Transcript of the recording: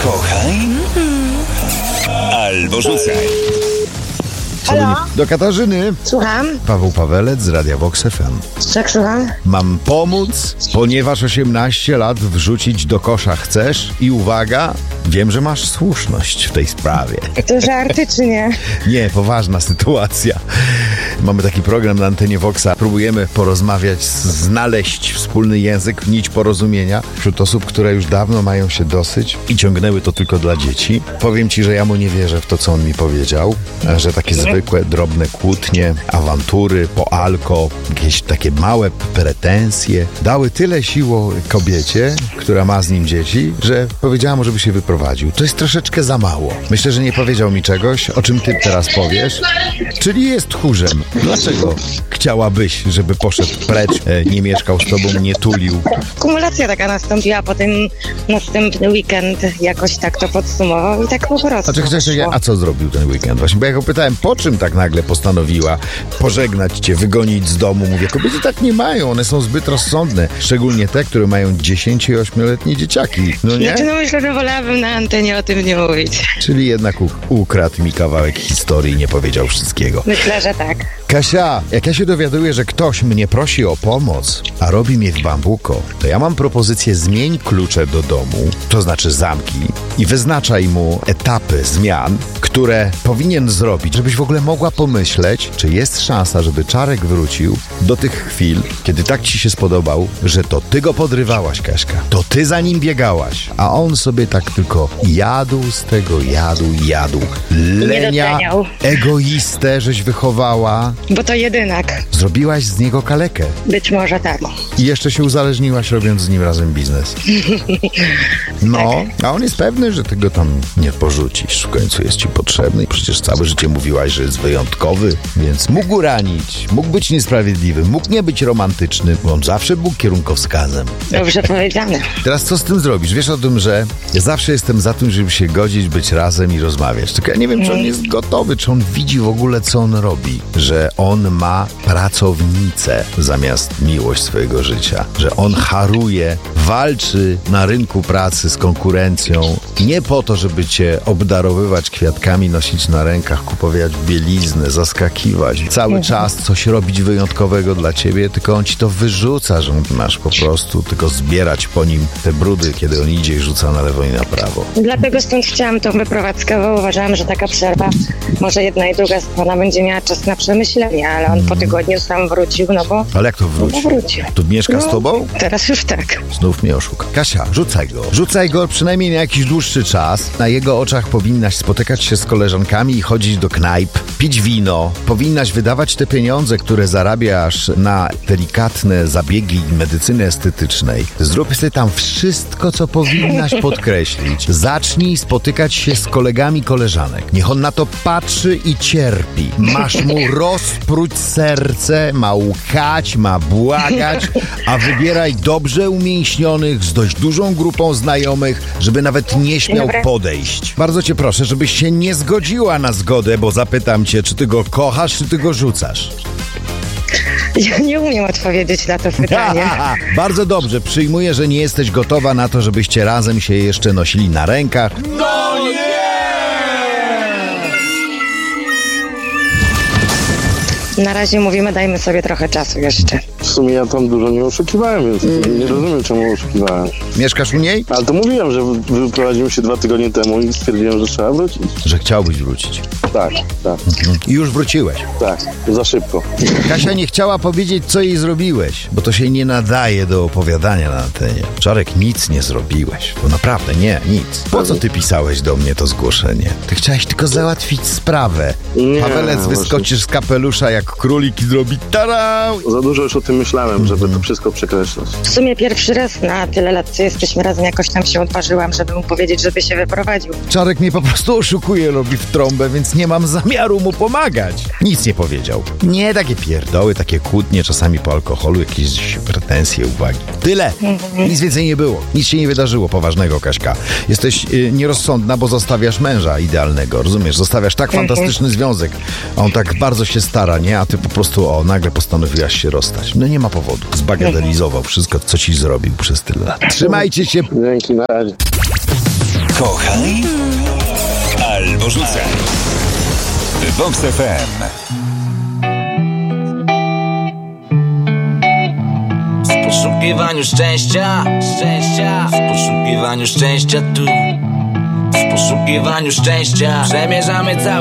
Kochaj albo rzucaj. Halo? Do Katarzyny. Słucham? Paweł Pawelec z Radia Vox FM. Tak, słucham? Mam pomóc, ponieważ 18 lat wrzucić do kosza chcesz i uwaga, wiem, że masz słuszność w tej sprawie. To żarty czy nie? Nie, poważna sytuacja. Mamy taki program na antenie Voxa. Próbujemy porozmawiać, znaleźć wspólny język, nić porozumienia wśród osób, które już dawno mają się dosyć i ciągnęły to tylko dla dzieci. Powiem ci, że ja mu nie wierzę w to, co on mi powiedział, że takie zwykłe, drobne kłótnie, awantury, po alko, jakieś takie małe pretensje dały tyle sił kobiecie, która ma z nim dzieci, że powiedziała mu, żeby się wyprowadził. To jest troszeczkę za mało. Myślę, że nie powiedział mi czegoś, o czym ty teraz powiesz, czyli jest tchórzem. Dlaczego chciałabyś, żeby poszedł precz, nie mieszkał z tobą, nie tulił? Kumulacja taka nastąpiła, potem następny weekend jakoś tak to podsumował i tak po prostu. A co zrobił ten weekend? Właśnie, bo ja go pytałem, po czym tak nagle postanowiła pożegnać cię, wygonić z domu? Mówię, kobiety tak nie mają, one są zbyt rozsądne. Szczególnie te, które mają 10 i 8-letnie dzieciaki. No nie? No myślę, że wolałabym na antenie o tym nie mówić. Czyli jednak ukradł mi kawałek historii i nie powiedział wszystkiego. Myślę, że tak. Kasia, jak ja się dowiaduję, że ktoś mnie prosi o pomoc, a robi mnie w bambuko, to ja mam propozycję: zmień klucze do domu, to znaczy zamknij, i wyznaczaj mu etapy zmian, które powinien zrobić, żebyś w ogóle mogła pomyśleć, czy jest szansa, żeby Czarek wrócił do tych chwil, kiedy tak ci się spodobał, że to ty go podrywałaś, Kaśka. To ty za nim biegałaś, a on sobie tak tylko jadł z tego, jadł. Lenia, egoistę żeś wychowała. Bo to jedynak. Zrobiłaś z niego kalekę. Być może tak. I jeszcze się uzależniłaś, robiąc z nim razem biznes. No, a on jest pewny, że ty go tam nie porzucisz. W końcu jest ci potrzebny i przecież całe życie mówiłaś, że jest wyjątkowy, więc mógł ranić, mógł być niesprawiedliwy, mógł nie być romantyczny, bo on zawsze był kierunkowskazem. Dobrze powiedziane. Teraz co z tym zrobisz? Wiesz o tym, że ja zawsze jestem za tym, żeby się godzić, być razem i rozmawiać. Tylko ja nie wiem, czy on jest gotowy, czy on widzi w ogóle, co on robi. Że on ma pracownicę zamiast miłość swojego życia. Że on haruje, walczy na rynku pracy z konkurencją. Nie po to, żeby cię obdarowywać kwiatkami, nosić na rękach, kupować bieliznę, zaskakiwać. Cały czas coś robić wyjątkowego dla ciebie, tylko on ci to wyrzuca, że masz po prostu tylko zbierać po nim te brudy, kiedy on idzie i rzuca na lewo i na prawo. Dlatego stąd chciałam tą wyprowadzkę, bo uważałam, że taka przerwa, może jedna i druga strona będzie miała czas na przemyślenie, ale on po tygodniu sam wrócił, no bo... Ale jak to wrócił? No wrócił. Tu mieszka z tobą? Teraz już tak. Znów mnie oszuka. Kasia, rzucaj go. Rzucaj go przynajmniej na jakiś dłuższy czas. Na jego oczach powinnaś spotykać się z koleżankami i chodzić do knajp, pić wino. Powinnaś wydawać te pieniądze, które zarabiasz, na delikatne zabiegi medycyny estetycznej. Zrób sobie tam wszystko, co powinnaś podkreślić. Zacznij spotykać się z kolegami koleżanek. Niech on na to patrzy i cierpi. Masz mu rozpróć serce, ma łkać, ma błagać, a wybieraj dobrze umięśnionych, z dość dużą grupą znajomych, żeby nawet nie śmiał podejść. Bardzo cię proszę, żebyś się nie zgodziła na zgodę, bo zapytam cię, czy ty go kochasz, czy ty go rzucasz. Ja nie umiem odpowiedzieć na to pytanie. Bardzo dobrze, przyjmuję, że nie jesteś gotowa na to, żebyście razem się jeszcze nosili na rękach. No nie! Na razie mówimy, dajmy sobie trochę czasu jeszcze. W sumie ja tam dużo nie oszukiwałem, więc nie rozumiem, czemu oszukiwałem. Mieszkasz u niej? Ale to mówiłem, że wyprowadziłem się 2 tygodnie temu i stwierdziłem, że trzeba wrócić. Że chciałbyś wrócić. Tak. I już wróciłeś. Tak, za szybko. Kasia nie chciała powiedzieć, co jej zrobiłeś, bo to się nie nadaje do opowiadania na antenie. Czarek, nic nie zrobiłeś. Bo naprawdę nie, nic. Po co ty pisałeś do mnie to zgłoszenie? Ty chciałeś tylko załatwić sprawę. Nie, Pawelec, wyskoczysz z kapelusza jak królik i zrobi tarau. Za dużo już o tym myślałem, żeby to wszystko przekreślać. W sumie pierwszy raz na tyle lat, co jesteśmy razem, jakoś tam się odważyłam, żeby mu powiedzieć, żeby się wyprowadził. Czarek mnie po prostu oszukuje, robi w trąbę, więc nie mam zamiaru mu pomagać. Nic nie powiedział. Nie takie pierdoły, takie kłótnie, czasami po alkoholu, jakieś pretensje, uwagi. Tyle. Nic więcej nie było. Nic się nie wydarzyło poważnego, Kaśka. Jesteś nierozsądna, bo zostawiasz męża idealnego, rozumiesz? Zostawiasz tak fantastyczny związek. A on tak bardzo się stara, nie? A ty po prostu, nagle postanowiłaś się rozstać. No nie ma powodu. Zbagatelizował wszystko, co ci zrobił przez tyle lat. Trzymajcie się. Dzięki, na razie. Kochaj albo rzucaj. Vox FM. W poszukiwaniu szczęścia, w poszukiwaniu szczęścia tu. W poszukiwaniu szczęścia przemierzamy cały